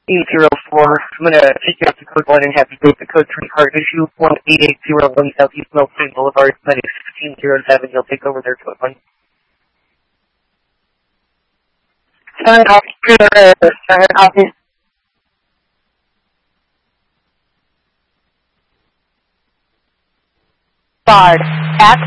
804. I'm going to take you out to code 1 and have you take the code 3 card issue 18801 Southeast Milton Boulevard, Money 1507. You'll take over there, code 1. Sorry, copy. Guard at